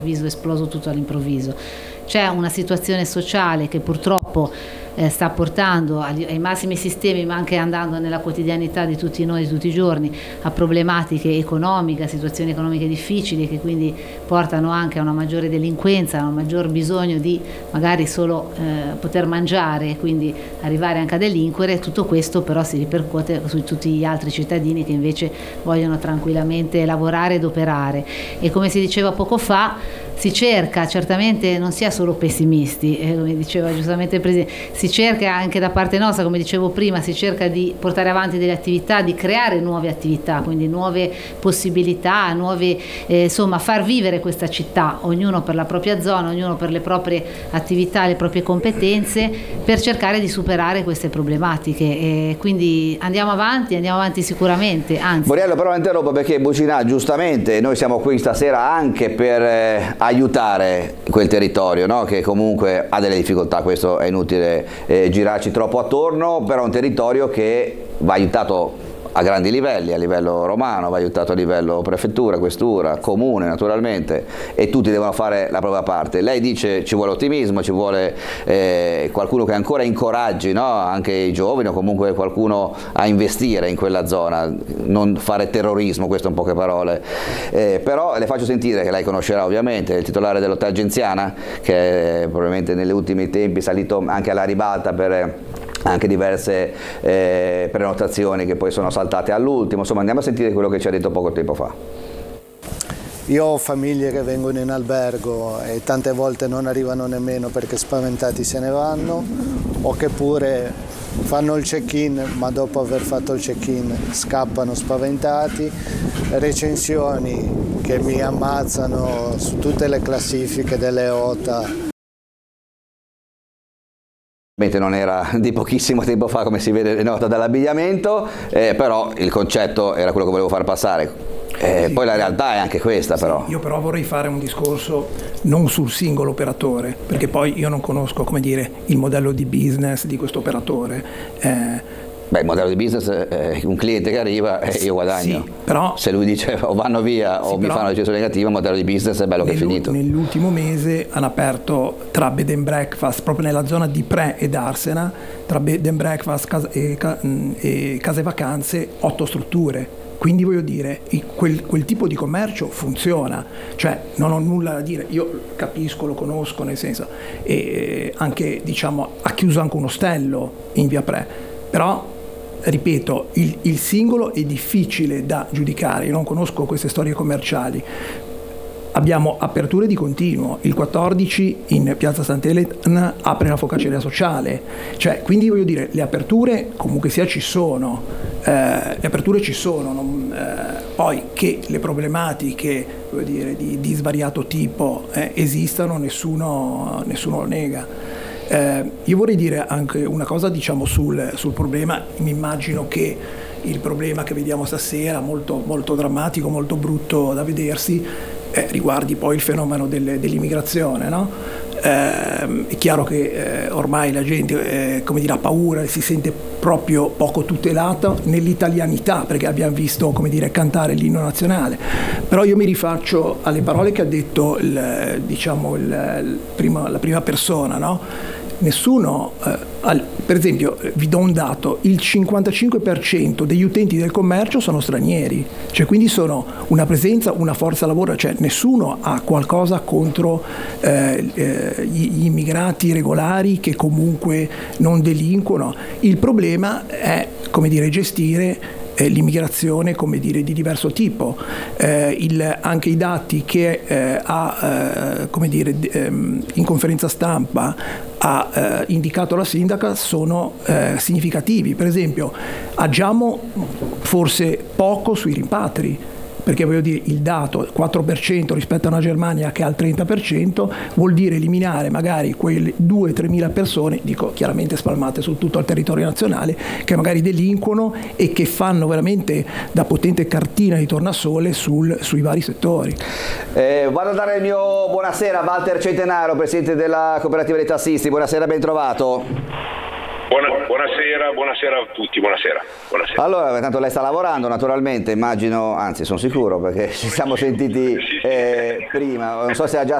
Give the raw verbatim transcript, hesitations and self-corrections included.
esploso tutto all'improvviso. C'è una situazione sociale che purtroppo eh, sta portando agli, ai massimi sistemi, ma anche andando nella quotidianità di tutti noi, di tutti i giorni, a problematiche economiche, a situazioni economiche difficili che quindi portano anche a una maggiore delinquenza, a un maggior bisogno di magari solo eh, poter mangiare e quindi arrivare anche a delinquere. Tutto questo però si ripercuote su tutti gli altri cittadini che invece vogliono tranquillamente lavorare ed operare. E come si diceva poco fa, si cerca, certamente non si è solo pessimisti, eh, come diceva giustamente il Presidente, si cerca anche da parte nostra, come dicevo prima, si cerca di portare avanti delle attività, di creare nuove attività, quindi nuove possibilità, nuove, eh, insomma far vivere questa città, ognuno per la propria zona, ognuno per le proprie attività, le proprie competenze, per cercare di superare queste problematiche. E quindi andiamo avanti, andiamo avanti sicuramente, anzi. Moriello, però interrompo perché Bucinà, giustamente, noi siamo qui stasera anche per eh, aiutare quel territorio, no? Che comunque ha delle difficoltà, questo è inutile eh, girarci troppo attorno, però è un territorio che va aiutato a grandi livelli, a livello romano, va aiutato a livello prefettura, questura, comune naturalmente, e tutti devono fare la propria parte. Lei dice ci vuole ottimismo, ci vuole eh, qualcuno che ancora incoraggi, no? Anche i giovani o comunque qualcuno a investire in quella zona, non fare terrorismo, questo in poche parole. Eh, però le faccio sentire, che lei conoscerà ovviamente, il titolare dell'Hotel Genziana, che probabilmente negli ultimi tempi è salito anche alla ribalta per anche diverse eh, prenotazioni che poi sono saltate all'ultimo. Insomma, andiamo a sentire quello che ci ha detto poco tempo fa. Io ho famiglie che vengono in albergo e tante volte non arrivano nemmeno perché spaventati se ne vanno, o che pure fanno il check-in ma dopo aver fatto il check-in scappano spaventati, recensioni che mi ammazzano su tutte le classifiche delle O T A. Non era di pochissimo tempo fa, come si vede nota dall'abbigliamento, eh, però il concetto era quello che volevo far passare. Eh, sì, poi la realtà è anche questa, sì, però. Io però vorrei fare un discorso non sul singolo operatore, perché poi io non conosco, come dire, il modello di business di questo operatore. Eh, Beh, il modello di business è un cliente che arriva e io guadagno. Sì, però, se lui dice o vanno via sì, o mi fanno una recensione negativa, il modello di business è bello che è finito. Nell'ultimo mese hanno aperto tra bed and breakfast, proprio nella zona di Pre ed Arsena, tra bed and breakfast casa, e, e case vacanze, otto strutture. Quindi voglio dire, quel, quel tipo di commercio funziona, cioè non ho nulla da dire, io capisco, lo conosco, nel senso, e anche, diciamo, ha chiuso anche un ostello in via Pre, però ripeto, il, il singolo è difficile da giudicare, io non conosco queste storie commerciali. Abbiamo aperture di continuo, il quattordici in piazza Sant'Elena apre la focacceria sociale, cioè, quindi voglio dire, le aperture comunque sia ci sono, eh, le aperture ci sono, non, eh, poi che le problematiche, voglio dire, di, di svariato tipo eh, esistano, nessuno, nessuno lo nega. Eh, io vorrei dire anche una cosa, diciamo, sul, sul problema. Mi immagino che il problema che vediamo stasera, molto, molto drammatico, molto brutto da vedersi, eh, riguardi poi il fenomeno del, dell'immigrazione, no? Eh, è chiaro che eh, ormai la gente eh, come dire, ha paura, si sente proprio poco tutelata nell'italianità, perché abbiamo visto, come dire, cantare l'inno nazionale. Però io mi rifaccio alle parole che ha detto il, diciamo, il, il prima, la prima persona, no? Nessuno, eh, al, per esempio, vi do un dato, il cinquantacinque per cento degli utenti del commercio sono stranieri, cioè quindi sono una presenza, una forza lavoro, cioè nessuno ha qualcosa contro eh, eh, gli immigrati regolari che comunque non delinquono. Il problema è, come dire, gestire l'immigrazione, come dire, di diverso tipo. Eh, il, anche i dati che eh, ha, eh, come dire, ehm, in conferenza stampa ha eh, indicato la sindaca sono eh, significativi. Per esempio, agiamo forse poco sui rimpatri, perché voglio dire, il dato quattro per cento rispetto a una Germania che ha il trenta per cento vuol dire eliminare magari quelle due tre mila persone, dico chiaramente spalmate su tutto il territorio nazionale, che magari delinquono e che fanno veramente da potente cartina di tornasole sul, sui vari settori. Eh, vado a dare il mio buonasera a Walter Centenaro, presidente della cooperativa dei tassisti. Buonasera, ben trovato. Buona, buonasera, buonasera a tutti, buonasera, buonasera. Allora, tanto lei sta lavorando naturalmente, immagino, anzi sono sicuro perché ci siamo sentiti eh, prima, non so se ha già